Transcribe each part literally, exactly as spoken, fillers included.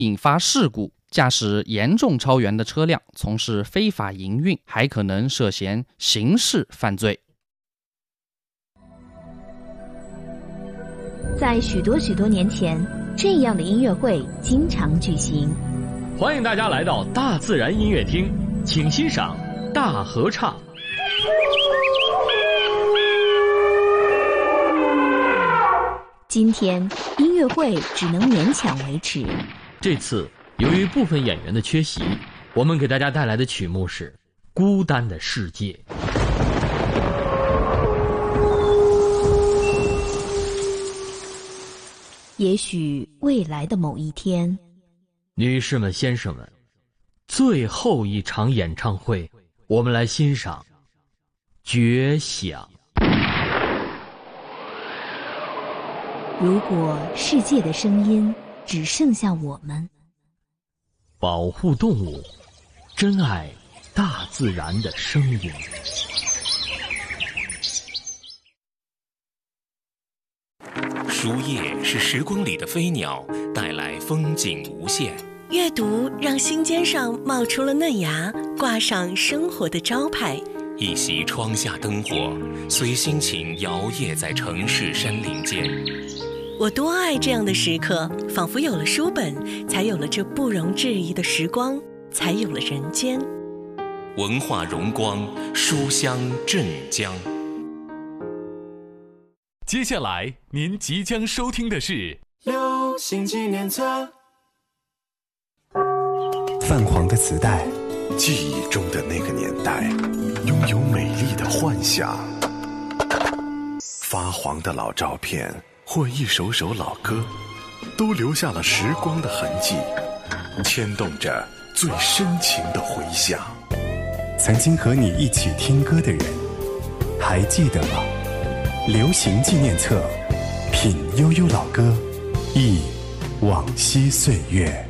引发事故，驾驶严重超员的车辆从事非法营运，还可能涉嫌刑事犯罪。 在许多许多年前，这样的音乐会经常举行。 欢迎大家来到大自然音乐厅，请欣赏大合唱。 今天音乐会只能勉强维持。 这次由于部分演员的缺席，我们给大家带来的曲目是《孤单的世界》。 也许未来的某一天， 女士们、先生们，最后一场演唱会，我们来欣赏《绝响》。 如果世界的声音只剩下我们， 保护动物，珍爱大自然的声音。 书页是时光里的飞鸟，带来风景无限。 阅读让心尖上冒出了嫩芽，挂上生活的招牌。 一袭窗下灯火，随心情摇曳在城市山林间。 我多爱这样的时刻，仿佛有了书本，才有了这不容置疑的时光，才有了人间。 文化荣光，书香镇江。 接下来您即将收听的是流行纪念册。 泛黄的磁带， 记忆中的那个年代，拥有美丽的幻想。发黄的老照片或一首首老歌，都留下了时光的痕迹，牵动着最深情的回响。 曾经和你一起听歌的人，还记得吗？流行纪念册，品悠悠老歌，忆往昔岁月。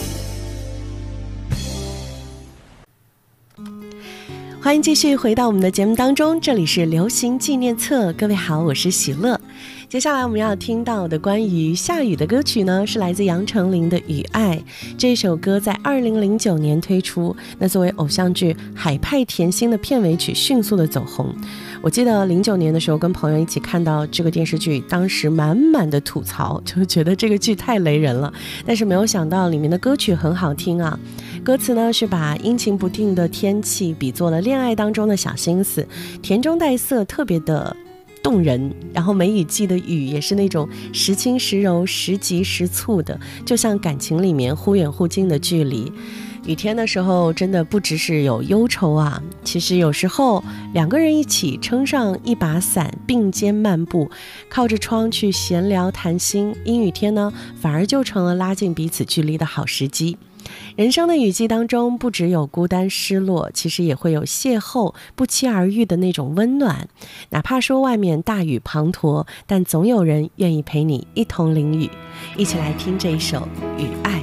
欢迎继续回到我们的节目当中，这里是流行纪念册。各位好，我是喜乐。接下来我们要听到的关于下雨的歌曲呢，是来自杨丞琳的《雨爱》。这首歌在二零零九年推出，那作为偶像剧《海派甜心》的片尾曲，迅速的走红。我记得零九年的时候跟朋友一起看到这个电视剧，当时满满的吐槽，就觉得这个剧太雷人了，但是没有想到里面的歌曲很好听啊。歌词呢是把阴晴不定的天气比作了恋爱当中的小心思，甜中带涩，特别的动人。然后梅雨季的雨也是那种时轻时柔，时急时促的，就像感情里面忽远忽近的距离。雨天的时候真的不只是有忧愁啊，其实有时候两个人一起撑上一把伞，并肩漫步，靠着窗去闲聊谈心，阴雨天呢反而就成了拉近彼此距离的好时机。人生的雨季当中，不只有孤单失落，其实也会有邂逅不期而遇的那种温暖。哪怕说外面大雨滂沱，但总有人愿意陪你一同淋雨。一起来听这一首《雨爱》。